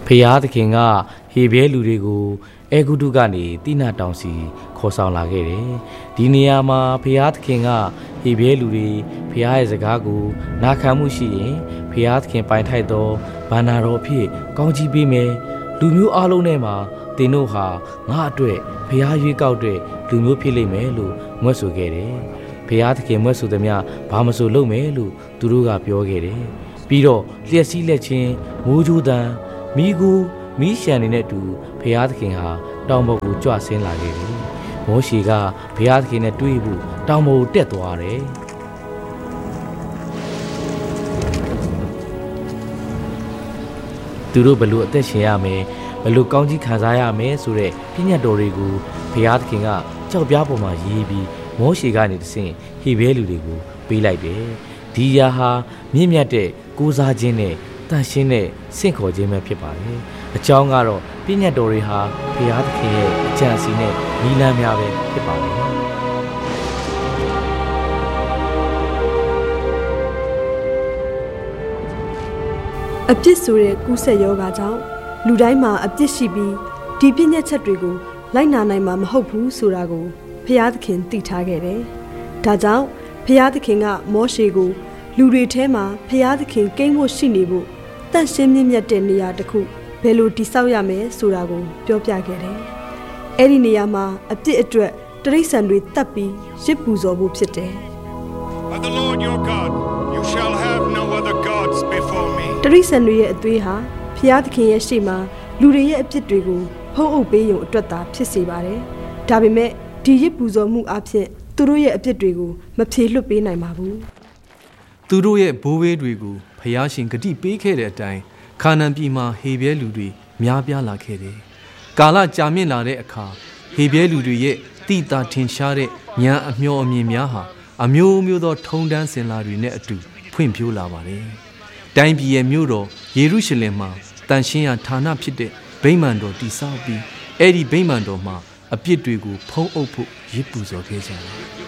ဖျားသခင်ကဟေဘဲလူတွေကိုအဲဂုတုကနေတိနတောင်စီခေါ်ဆောင်လာခဲ့တယ်ဒီနေရာမှာဖျားသခင်ကဟေဘဲလူတွေဖျားရဲ့စကားကိုနာခံမှုရှိရင်ဖျားသခင်ပိုင်ထိုက်သောဘာနာတော်ဖြစ်ကောင်းချီးပေးမယ်လူမျိုးအလုံးထဲမှာသင်တို့ဟာငါအတွက်ဖျားရွေးကောက်တဲ့လူမျိုးဖြစ်လိမ့်မယ်လို့မွတ်ဆိုခဲ့တယ်ဖျားသခင်မွတ်ဆိုသည်များဘာမဆိုလုပ်မယ်လို့သူတို့ကပြောခဲ့တယ်ပြီးတော့လျှက်စီးလက်ချင်းမိုးကြိုးတန်မိကူမီးရှံနေတဲ့အတူဘုရားသခင်ဟာတောင်ပေါ်ကိုကြွဆင်းလာခဲ့တယ်။မောရှေကဘုရားသခင်နဲ့တွေ့ဖို့တောင်ပေါ်ကိုတက်သွားတယ်။သူတို့ဘလို့အသက်ရှင်ရမယ်ဘလို့ကောင်းကြီးခံစားရမယ်ဆိုတဲ့ပြည့်ညတ်တော်တွေကိုဘုရားသခင်ကကြောက်ပြားပေါ်မှာရေးပြီးမောရှေကနေတဆင့်ဟေဘဲလူတွေကိုပေးလိုက်တယ်။ဒီရာဟာမြင့်မြတ်တဲ့ကိုးစားခြင်းနဲ့တန်ရှင်းတဲ့စင့်ခေါ်ခြင်းပဲဖြစ်ပါတယ်။အကြောင်းကတော့ပြည့်ညတ်တော်တွေဟာဘုရားသခင်ရဲ့အကြံစီနဲ့နီလန်းများပဲဖြစ်ပါတယ်။အပြစ်ဆိုတဲ့ကူးဆက်ယောဂါကြောင့်လူတိုင်းမှာအပြစ်ရှိပြီးဒီပြည့်ညတ်ချက်တွေကိုလိုက်နာနိုင်မှာမဟုတ်ဘူးဆိုတာကိုဘုရားသခင်သိထားခဲ့တယ်။ဒါကြောင့်ဘုရားသခင်ကမောရှေကိုလူတွေထဲမှာဘုရားသခင်ကိန်းဖို့ရှိနေဖို့တန့်ရှင်းမြင့်မြတ်တဲ့နေရာတစ်ခုဘယ်လိုတည်ဆောက်ရမယ်ဆိုတာကိုပြောပြခဲ့တယ်။အဲ့ဒီနေရာမှာအပြစ်အတွက်တိရစ္ဆာန်တွေတတ်ပြီးရစ်ပူဇော်ဖို့ဖြစ်တယ်။ But the Lord your God, you shall have no other gods before me. တိရစ္ဆာန်တွေရဲ့အသွေးဟာဘုရားသခင်ရဲ့ရှေ့မှာလူတွေရဲ့အပြစ်တွေကိုဖုံးအုပ်ပေးရုံအတွက်သာဖြစ်စေပါတယ်။ဒါပေမဲ့ဒီရစ်ပူဇော်မှုအဖြစ်သူတို့ရဲ့အပြစ်တွေကိုမဖြေလွတ်ပေးနိုင်ပါဘူး။သူတို့ရဲ့ဘိုးဘေးတွေကိုဖျားရှင်ဂတိပေးခဲ့တဲ့အတိုင်းခါနန်ပြည်မှာဟေဘဲလူတွေများပြားလာခဲ့တယ်။ကာလကြာမြင့်လာတဲ့အခါဟေဘဲလူတွေရဲ့တိတာထင်ရှားတဲ့ဉာဏ်အမျှော်အမြင်များဟာအမျိုးမျိုးသောထုံတန်းစင်လာတွေနဲ့အတူဖွံ့ဖြိုးလာပါတယ်။တိုင်းပြည်ရဲ့မြို့တော်ယေရုရှလင်မှာတန်ရှင်းရာဌာနဖြစ်တဲ့ဗိမာန်တော်တည်ဆောက်ပြီးအဲ့ဒီဗိမာန်တော်မှာအပြစ်တွေကိုဖုံးအုပ်ဖို့ရစ်ပူဇော်ခဲ့ကြတယ်။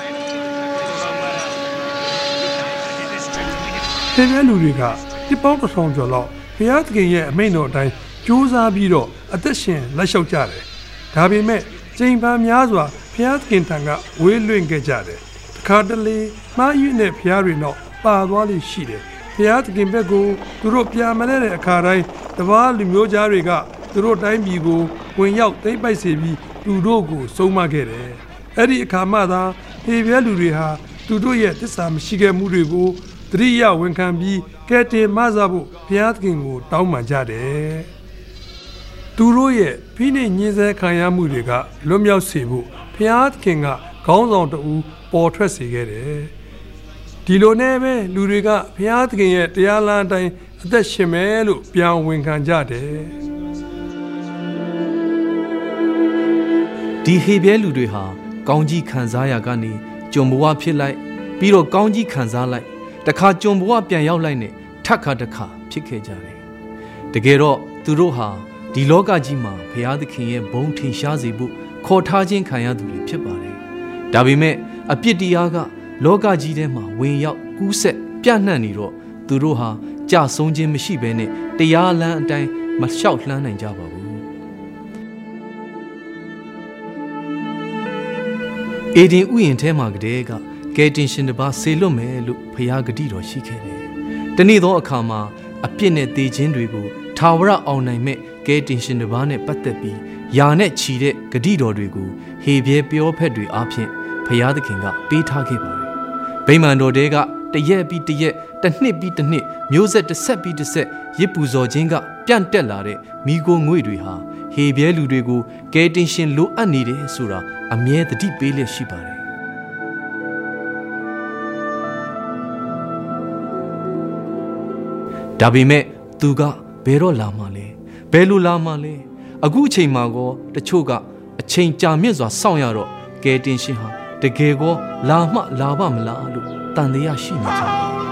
ဒီလိုလူတွေကဒီပေါင်းတစ်ဆောင်ကျော်လောက်ဘုရားသခင်ရဲ့အမိန့်တော်အတိုင်းကြိုးစားပြီးတော့အသက်ရှင်လက်လျှောက်ကြတယ်။ဒါပေမဲ့ချိန်ပန်များစွာဘုရားသခင်ထံကဝေးလွင့်ခဲ့ကြတယ်။တစ်ခါတလေမှားယွင်းတဲ့ဘုရားတွေတော့ပါသွားလိမ့်ရှိတယ်။ဘုရားသခင်ဘက်ကိုသူတို့ပြန်မလဲတဲ့အခါတိုင်းတပါးလူမျိုးသားတွေကသူတို့တိုင်းပြည်ကိုဝင်ရောက်သိမ်းပိုက်စေပြီးသူတို့ကိုဆုံးမခဲ့တယ်။အဲ့ဒီအခါမှသာဟေဘဲလူတွေဟာသူတို့ရဲ့သစ္စာမရှိခဲ့မှုတွေကိုတရိယာဝန်ခံပြီးကဲတင်မဆဖို့ဘုရားသခင်ကိုတောင်းပန်ကြတယ်။သူတို့ရဲ့ဖိနှိပ်ညှင်းဆဲခံရမှုတွေကလွတ်မြောက်စေဖို့ဘုရားသခင်ကခေါင်းဆောင်တူပေါ်ထွက်စေခဲ့တယ်။ဒီလိုနဲ့ပဲလူတွေကဘုရားသခင်ရဲ့တရားလမ်းအတိုင်းအသက်ရှင်မယ်လို့ပြန်ဝန်ခံကြတယ်။ဒီဟေဘဲလူတွေဟာကောင်းကြီးခံစားရကနေကျွန်ဘဝဖြစ်လိုက်ပြီးတော့ကောင်းကြီးခံစားလိုက်တခါကျွန်ဘဝပြန်ရောက်လိုက်နဲ့ထပ်ခါတစ်ခါဖြစ်ခဲ့ကြတယ်။တကယ်တော့သူတို့ဟာဒီလောကကြီးမှာဘုရားသခင်ရဲ့ဘုန်းထင်ရှားစေဖို့ခေါ်ထားခြင်းခံရသူတွေဖြစ်ပါတယ်။ဒါပေမဲ့အပြစ်တရားကလောကကြီးထဲမှာဝင်ရောက်ကူးဆက်ပြန့်နှံ့နေတော့သူတို့ဟာကြဆုံးခြင်းမရှိဘဲနဲ့တရားလမ်းအတိုင်းမလျှောက်လှမ်းနိုင်ကြပါဘူး။အေဒင်ဥယျာဉ်ထဲမှာကတည်းကကယ်တင်ရှင်တစ်ပါးဆေလွတ်မယ်လို့ဘုရားဂတိတော်ရှိခဲ့တယ်။တနေ့သောအခါမှာအပြစ်နဲ့သေခြင်းတွေကိုထာဝရအောင်နိုင်မဲ့ကယ်တင်ရှင်တစ်ပါးနဲ့ပတ်သက်ပြီးယာနဲ့ချီတဲ့ဂတိတော်တွေကိုဟေဘဲပြောဖက်တွေအားဖြင့်ဘုရားသခင်ကပေးထားခဲ့ပါတယ်။ဗိမာန်တော်တဲကတရက်ပြီးတရက်တစ်နှစ်ပြီးတစ်နှစ်မျိုးဆက်တစ်ဆက်ပြီးတစ်ဆက်ရစ်ပူဇော်ခြင်းကပြန့်တက်လာတဲ့မိโกငွေတွေဟာဟေဘဲလူတွေကိုကယ်တင်ရှင်လိုအပ်နေတယ်ဆိုတာအမြဲတတိပေးလျက်ရှိပါတယ်။ဒါပေမဲ့သူကဘယ်တော့လာမှလဲဘယ်လိုလာမှလဲအခုအချိန်မှာကောတချို့ကအချိန်ကြာမြင့်စွာစောင့်ရတော့ကယ်တင်ရှင်ဟာတကယ်ကောလာမှလာပါမလားလို့တန်တရားရှိနေကြတယ်